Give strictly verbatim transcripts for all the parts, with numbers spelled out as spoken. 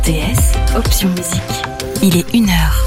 R T S, option musique. Il est une heure.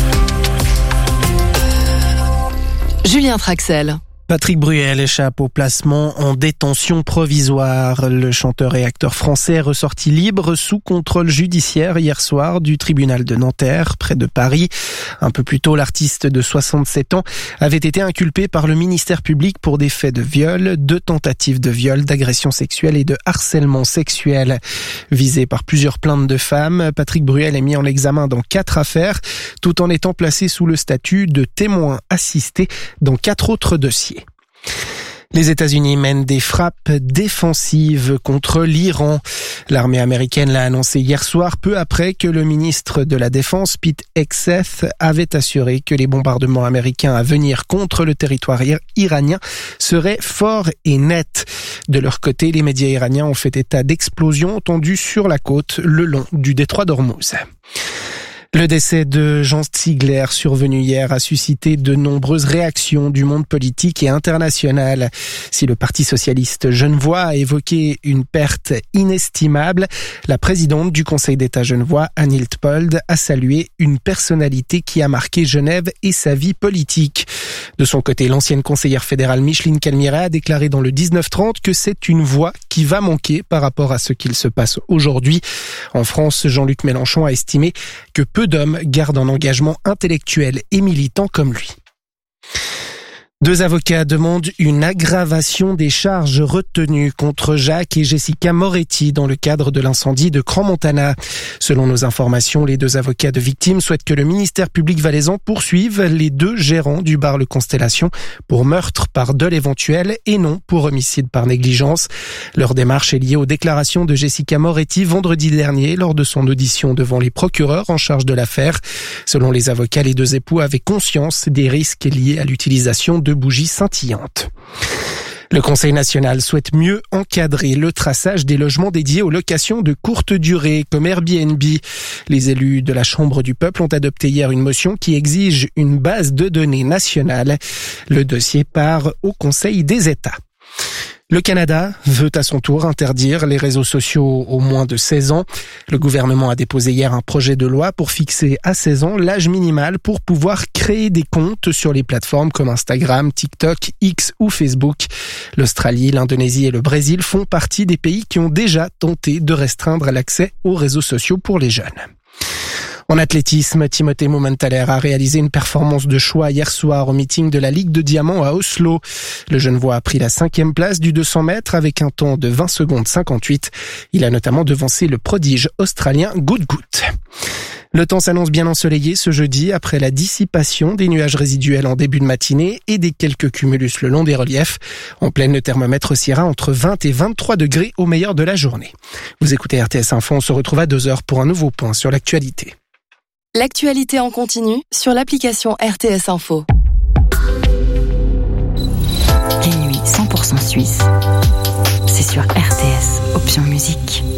Julien Traxel. Patrick Bruel échappe au placement en détention provisoire. Le chanteur et acteur français est ressorti libre sous contrôle judiciaire hier soir du tribunal de Nanterre, près de Paris. Un peu plus tôt, l'artiste de soixante-sept ans avait été inculpé par le ministère public pour des faits de viol, de tentatives de viol, d'agression sexuelle et de harcèlement sexuel. Visé par plusieurs plaintes de femmes, Patrick Bruel est mis en examen dans quatre affaires, tout en étant placé sous le statut de témoin assisté dans quatre autres dossiers. Les États-Unis mènent des frappes défensives contre l'Iran. L'armée américaine l'a annoncé hier soir, peu après que le ministre de la Défense, Pete Hegseth, avait assuré que les bombardements américains à venir contre le territoire iranien seraient forts et nets. De leur côté, les médias iraniens ont fait état d'explosions entendues sur la côte le long du détroit d'Ormuz. Le décès de Jean Stigler, survenu hier, a suscité de nombreuses réactions du monde politique et international. Si le Parti socialiste genevois a évoqué une perte inestimable, la présidente du Conseil d'État genevois, Anne Hiltpold, a salué une personnalité qui a marqué Genève et sa vie politique. De son côté, l'ancienne conseillère fédérale Micheline Calmiret a déclaré dans le dix-neuf trente que c'est une voix qui va manquer par rapport à ce qu'il se passe aujourd'hui. En France, Jean-Luc Mélenchon a estimé que peu d'hommes gardent un engagement intellectuel et militant comme lui. Deux avocats demandent une aggravation des charges retenues contre Jacques et Jessica Moretti dans le cadre de l'incendie de Crans-Montana. Selon nos informations, les deux avocats de victimes souhaitent que le ministère public valaisan poursuive les deux gérants du bar Le Constellation pour meurtre par dol éventuel et non pour homicide par négligence. Leur démarche est liée aux déclarations de Jessica Moretti vendredi dernier lors de son audition devant les procureurs en charge de l'affaire. Selon les avocats, les deux époux avaient conscience des risques liés à l'utilisation de bougies scintillantes. Le Conseil national souhaite mieux encadrer le traçage des logements dédiés aux locations de courte durée, comme Airbnb. Les élus de la Chambre du peuple ont adopté hier une motion qui exige une base de données nationale. Le dossier part au Conseil des États. Le Canada veut à son tour interdire les réseaux sociaux aux moins de seize ans. Le gouvernement a déposé hier un projet de loi pour fixer à seize ans l'âge minimal pour pouvoir créer des comptes sur les plateformes comme Instagram, TikTok, X ou Facebook. L'Australie, l'Indonésie et le Brésil font partie des pays qui ont déjà tenté de restreindre l'accès aux réseaux sociaux pour les jeunes. En athlétisme, Timothée Mumenthaler a réalisé une performance de choix hier soir au meeting de la Ligue de Diamant à Oslo. Le Genevois a pris la cinquième place du deux cents mètres avec un temps de vingt secondes cinquante-huit. Il a notamment devancé le prodige australien Goodgood. Le temps s'annonce bien ensoleillé ce jeudi après la dissipation des nuages résiduels en début de matinée et des quelques cumulus le long des reliefs. En pleine, le thermomètre oscillera entre vingt et vingt-trois degrés au meilleur de la journée. Vous écoutez R T S Info, on se retrouve à deux heures pour un nouveau point sur l'actualité. L'actualité en continu sur l'application R T S Info. Les nuits cent pour cent suisses, c'est sur R T S, option musique.